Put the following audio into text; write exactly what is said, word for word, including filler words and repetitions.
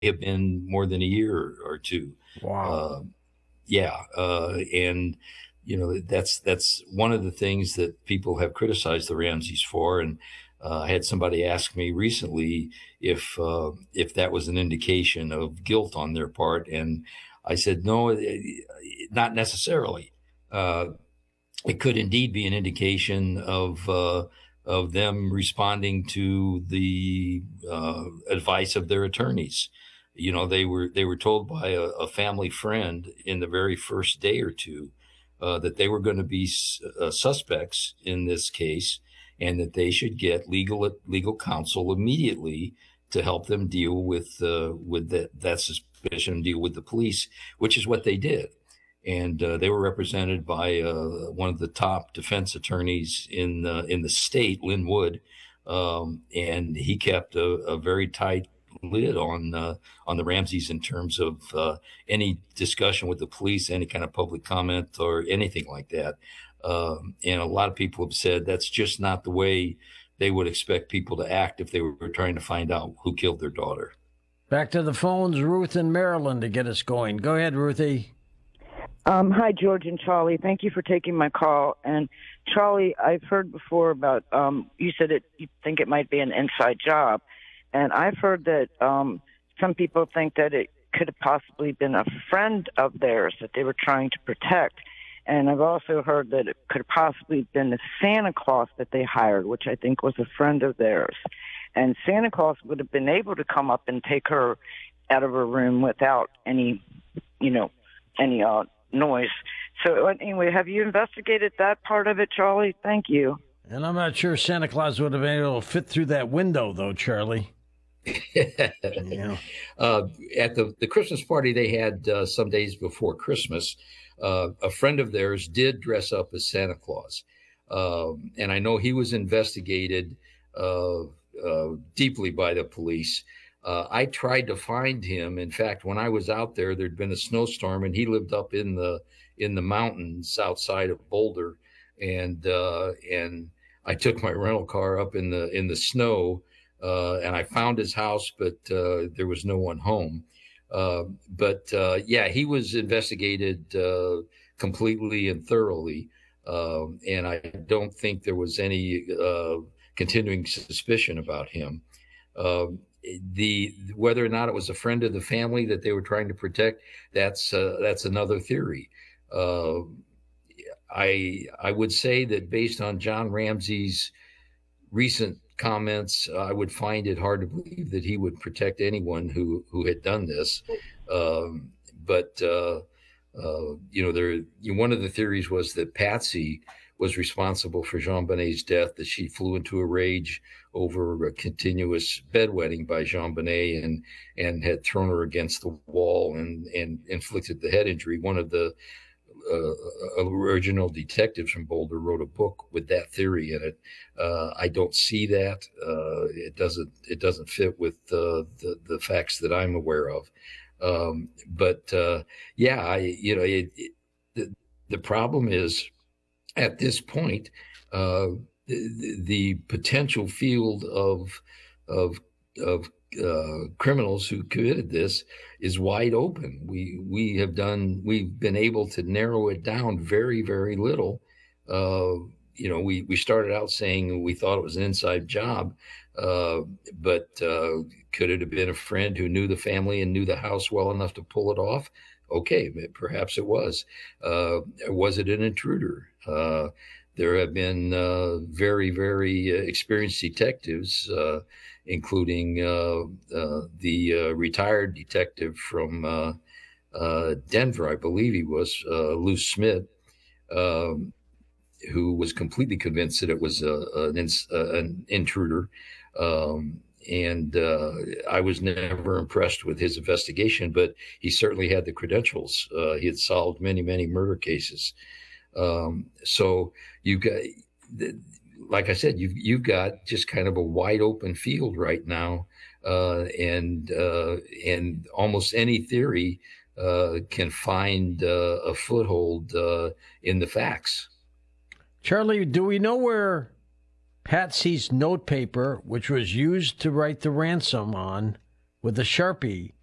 have been more than a year or two. Wow. Uh, yeah, uh, and you know that's that's one of the things that people have criticized the Ramseys for. And uh, I had somebody ask me recently if uh, if that was an indication of guilt on their part, and I said no, it, not necessarily. Uh, it could indeed be an indication of uh, of them responding to the uh, advice of their attorneys. You know, they were they were told by a, a family friend in the very first day or two uh, that they were going to be uh, suspects in this case, and that they should get legal legal counsel immediately to help them deal with uh, with that, that suspicion, deal with the police, which is what they did. And uh, they were represented by uh, one of the top defense attorneys in uh, in the state, Lynn Wood, um, and he kept a, a very tight lid on uh, on the Ramseys in terms of uh, any discussion with the police, any kind of public comment or anything like that. Um, and a lot of people have said that's just not the way they would expect people to act if they were trying to find out who killed their daughter. Back to the phones, Ruth in Maryland to get us going. Go ahead, Ruthie. Um, hi, George and Charlie. Thank you for taking my call. And Charlie, I've heard before about um, you said it. You think it might be an inside job, and I've heard that um, some people think that it could have possibly been a friend of theirs that they were trying to protect. And I've also heard that it could have possibly been the Santa Claus that they hired, which I think was a friend of theirs. And Santa Claus would have been able to come up and take her out of her room without any, you know, any uh, noise. So anyway, have you investigated that part of it, Charlie? Thank you. And I'm not sure Santa Claus would have been able to fit through that window, though, Charlie. Yeah. Uh, at the, the Christmas party they had uh, some days before Christmas, uh, a friend of theirs did dress up as Santa Claus. Um, and I know he was investigated uh, uh, deeply by the police. Uh, I tried to find him. In fact, when I was out there, there'd been a snowstorm, and he lived up in the in the mountains outside of Boulder, and uh, and I took my rental car up in the in the snow, uh, and I found his house, but uh, there was no one home. Uh, but uh, yeah, he was investigated uh, completely and thoroughly, uh, and I don't think there was any uh, continuing suspicion about him. Uh, the whether or not it was a friend of the family that they were trying to protect, that's uh, that's another theory. Uh, I I would say that based on John Ramsey's recent comments, uh, I would find it hard to believe that he would protect anyone who who had done this. Um, but uh, uh, you know, there you know, one of the theories was that Patsy was responsible for JonBenét's death, that she flew into a rage over a continuous bedwetting by JonBenét and and had thrown her against the wall and and inflicted the head injury. One of the uh, original detectives from Boulder wrote a book with that theory in it. Uh, I don't see that. Uh, it doesn't it doesn't fit with uh, the the facts that I'm aware of. Um, but uh, yeah, I you know it, it, the the problem is, at this point, uh, the, the potential field of of of uh, criminals who committed this is wide open. We we have done we've been able to narrow it down very very little. Uh, you know, we we started out saying we thought it was an inside job, uh, but uh, could it have been a friend who knew the family and knew the house well enough to pull it off? Okay, perhaps it was. Uh, was it an intruder? Uh, there have been uh, very, very uh, experienced detectives, uh, including uh, uh, the uh, retired detective from uh, uh, Denver, I believe he was, uh, Lou Smith, um, who was completely convinced that it was a, an, an intruder. Um, and uh, I was never impressed with his investigation, but he certainly had the credentials. Uh, he had solved many, many murder cases. Um, so you got, like I said, you've you've got just kind of a wide open field right now, uh, and uh, and almost any theory uh, can find uh, a foothold uh, in the facts. Charlie, do we know where Patsy's notepaper, which was used to write the ransom on with a Sharpie,